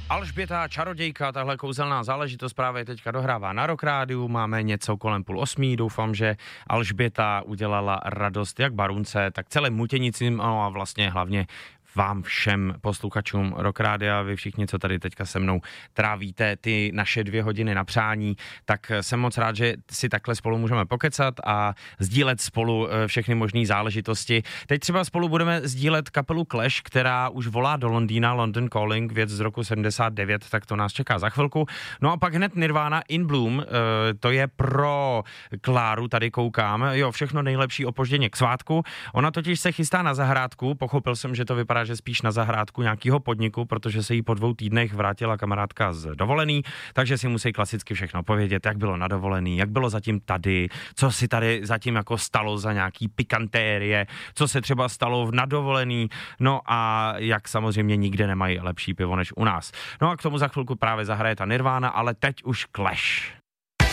Alžběta čarodějka, tahle kouzelná záležitost právě teďka dohrává na Rock Rádiu, máme něco kolem 7:30, doufám, že Alžběta udělala radost jak Barunce, tak celým Mutěnicím, no a vlastně hlavně vám všem posluchačům Rock Rádia, vy všichni, co tady teďka se mnou trávíte ty naše 2 hodiny na přání, tak jsem moc rád, že si takhle spolu můžeme pokecat a sdílet spolu všechny možné záležitosti. Teď třeba spolu budeme sdílet kapelu Clash, která už volá do Londýna, London Calling, věc z roku 79, tak to nás čeká za chvilku. No a pak hned Nirvana In Bloom, to je pro Kláru, tady koukám, jo, všechno nejlepší opožděně k svátku. Ona totiž se chystá na zahrádku, pochopil jsem, že to vypadá, že spíš na zahrádku nějakého podniku, protože se jí po 2 týdnech vrátila kamarádka z dovolený, takže si musí klasicky všechno povědět, jak bylo na dovolený, jak bylo zatím tady, co si tady zatím jako stalo za nějaký pikantérie, co se třeba stalo na dovolený, no a jak samozřejmě nikde nemají lepší pivo než u nás. No a k tomu za chvilku právě zahraje ta Nirvana, ale teď už Clash.